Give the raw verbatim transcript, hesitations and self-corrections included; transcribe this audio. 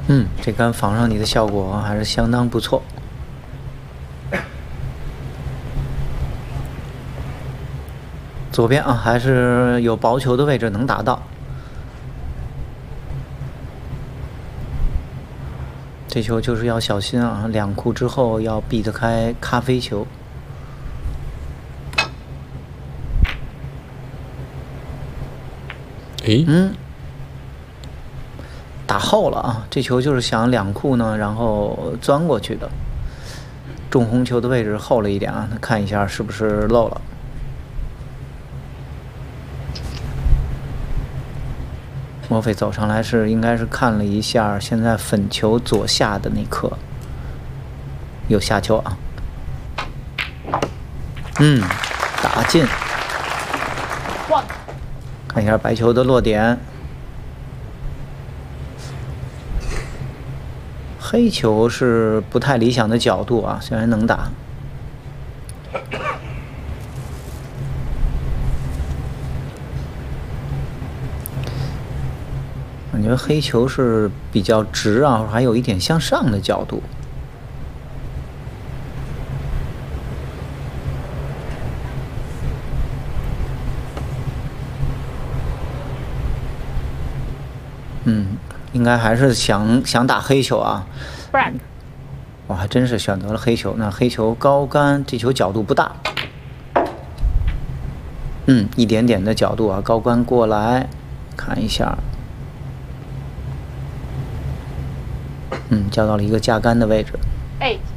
嗯，这杆防上你的效果还是相当不错。左边啊，还是有薄球的位置能打到。这球就是要小心啊，两库之后要避得开咖啡球。 诶， 嗯，打后了啊！这球就是想两库呢，然后钻过去的。中红球的位置后了一点啊，看一下是不是漏了。莫非走上来是应该是看了一下现在粉球左下的那颗有下球啊。嗯，打进。看一下白球的落点。黑球是不太理想的角度啊，虽然能打。感觉黑球是比较直啊，还有一点向上的角度。嗯，应该还是想想打黑球啊。我还真是选择了黑球，那黑球高杆，这球角度不大。嗯，一点点的角度啊，高杆过来，看一下。嗯，交到了一个架杆的位置。 哎。